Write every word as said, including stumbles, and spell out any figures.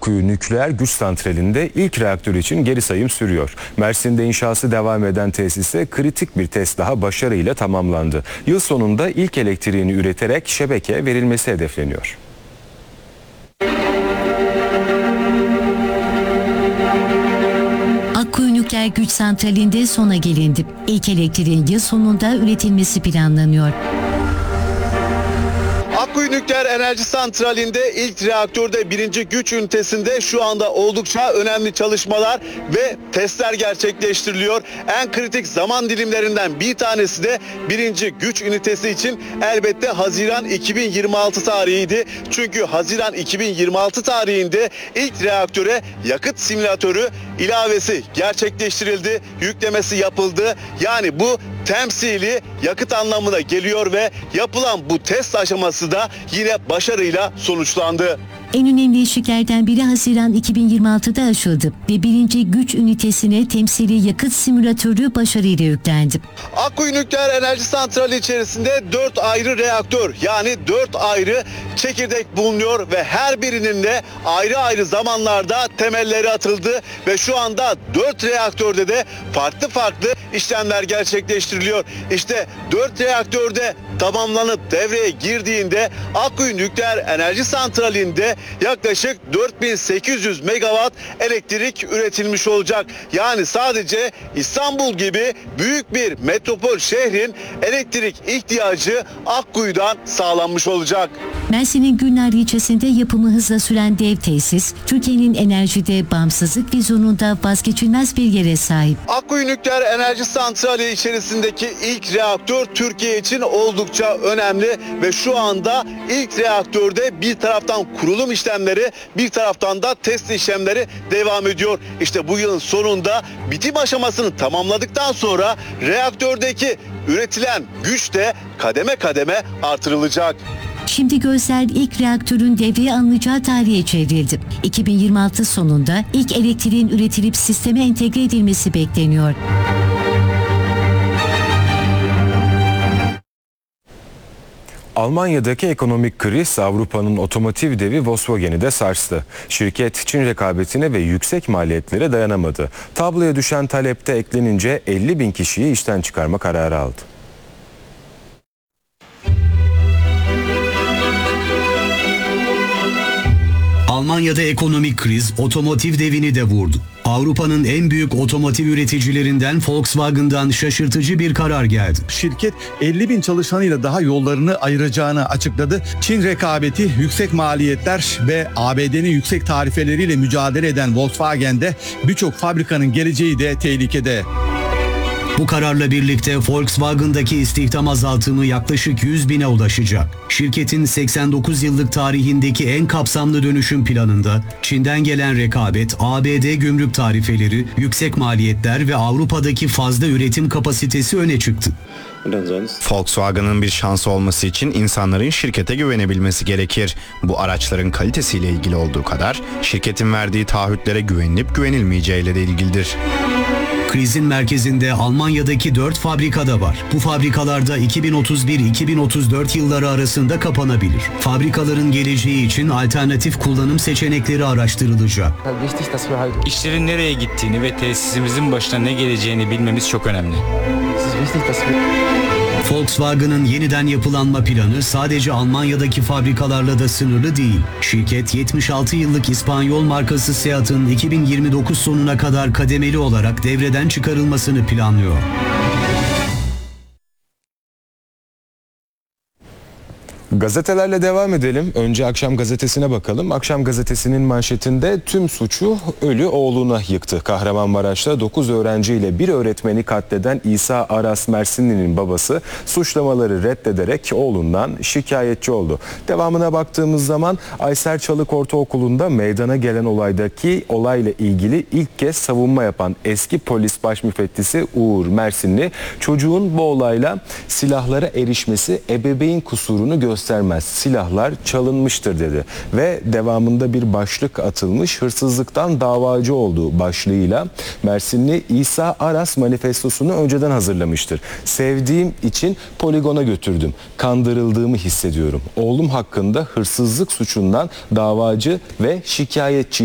Akkuyu Nükleer Güç Santrali'nde ilk reaktör için geri sayım sürüyor. Mersin'de inşası devam eden tesiste kritik bir test daha başarıyla tamamlandı. Yıl sonunda ilk elektriğini üreterek şebekeye verilmesi hedefleniyor. Akkuyu Nükleer Güç Santrali'nde sona gelindi. İlk elektriğin yıl sonunda üretilmesi planlanıyor. Akkuyu Nükleer Enerji Santrali'nde ilk reaktörde birinci güç ünitesinde şu anda oldukça önemli çalışmalar ve testler gerçekleştiriliyor. En kritik zaman dilimlerinden bir tanesi de birinci güç ünitesi için elbette Haziran iki bin yirmi altı tarihiydi. Çünkü Haziran iki bin yirmi altı tarihinde ilk reaktöre yakıt simülatörü ilavesi gerçekleştirildi, yüklemesi yapıldı. Yani bu temsili yakıt anlamına geliyor ve yapılan bu test aşaması da yine başarıyla sonuçlandı. En önemli eşiklerden biri Haziran iki bin yirmi altıda aşıldı ve birinci güç ünitesine temsili yakıt simülatörü başarıyla yüklendi. Akkuyu Nükleer Enerji Santrali içerisinde dört ayrı reaktör, yani dört ayrı çekirdek bulunuyor ve her birinin de ayrı ayrı zamanlarda temelleri atıldı ve şu anda dört reaktörde de farklı farklı işlemler gerçekleştiriliyor. İşte dört reaktörde tamamlanıp devreye girdiğinde Akkuyu Nükleer Enerji Santrali'nde yaklaşık dört bin sekiz yüz megawatt elektrik üretilmiş olacak. Yani sadece İstanbul gibi büyük bir metropol şehrin elektrik ihtiyacı Akkuyu'dan sağlanmış olacak. Mersin'in Gülnar ilçesinde yapımı hızla süren dev tesis, Türkiye'nin enerjide bağımsızlık vizyonunda vazgeçilmez bir yere sahip. Akkuyu Nükleer Enerji Santrali içerisindeki ilk reaktör Türkiye için oldukça önemli ve şu anda ilk reaktörde bir taraftan kurulum işlemleri, bir taraftan da test işlemleri devam ediyor. İşte bu yılın sonunda bitim aşamasını tamamladıktan sonra reaktördeki üretilen güç de kademe kademe artırılacak. Şimdi gözler ilk reaktörün devreye alınacağı tarihe çevrildi. iki bin yirmi altı sonunda ilk elektriğin üretilip sisteme entegre edilmesi bekleniyor. Almanya'daki ekonomik kriz Avrupa'nın otomotiv devi Volkswagen'i de sarstı. Şirket Çin rekabetine ve yüksek maliyetlere dayanamadı. Tabloya düşen talepte eklenince elli bin kişiyi işten çıkarma kararı aldı. Almanya'da ekonomik kriz otomotiv devini de vurdu. Avrupa'nın en büyük otomotiv üreticilerinden Volkswagen'dan şaşırtıcı bir karar geldi. Şirket elli bin çalışanıyla daha yollarını ayıracağını açıkladı. Çin rekabeti, yüksek maliyetler ve A B D'nin yüksek tarifeleriyle mücadele eden Volkswagen'de birçok fabrikanın geleceği de tehlikede. Bu kararla birlikte Volkswagen'daki istihdam azaltımı yaklaşık yüz bine ulaşacak. Şirketin seksen dokuz yıllık tarihindeki en kapsamlı dönüşüm planında Çin'den gelen rekabet, A B D gümrük tarifeleri, yüksek maliyetler ve Avrupa'daki fazla üretim kapasitesi öne çıktı. Volkswagen'ın bir şansı olması için insanların şirkete güvenebilmesi gerekir. Bu araçların kalitesiyle ilgili olduğu kadar şirketin verdiği taahhütlere güvenilip güvenilmeyeceğiyle de ilgilidir. Krizin merkezinde Almanya'daki dört fabrikada var. Bu fabrikalarda iki bin otuz bir iki bin otuz dört yılları arasında kapanabilir. Fabrikaların geleceği için alternatif kullanım seçenekleri araştırılacak. İşlerin nereye gittiğini ve tesisimizin başına ne geleceğini bilmemiz çok önemli. Volkswagen'ın yeniden yapılanma planı sadece Almanya'daki fabrikalarla da sınırlı değil. Şirket yetmiş altı yıllık İspanyol markası Seat'ın iki bin yirmi dokuz sonuna kadar kademeli olarak devreden çıkarılmasını planlıyor. Gazetelerle devam edelim. Önce Akşam Gazetesi'ne bakalım. Akşam Gazetesi'nin manşetinde tüm suçu ölü oğluna yıktı. Kahramanmaraş'ta dokuz öğrenciyle bir öğretmeni katleden İsa Aras Mersinli'nin babası suçlamaları reddederek oğlundan şikayetçi oldu. Devamına baktığımız zaman Aysel Çalık Ortaokulu'nda meydana gelen olaydaki olayla ilgili ilk kez savunma yapan eski polis baş müfettisi Uğur Mersinli, çocuğun bu olayla silahlara erişmesi ebeveyn kusurunu gösterdi. göstermez. Silahlar çalınmıştır dedi. Ve devamında bir başlık atılmış, hırsızlıktan davacı olduğu başlığıyla Mersinli İsa Aras manifestosunu önceden hazırlamıştır. Sevdiğim için poligona götürdüm. Kandırıldığımı hissediyorum. Oğlum hakkında hırsızlık suçundan davacı ve şikayetçi.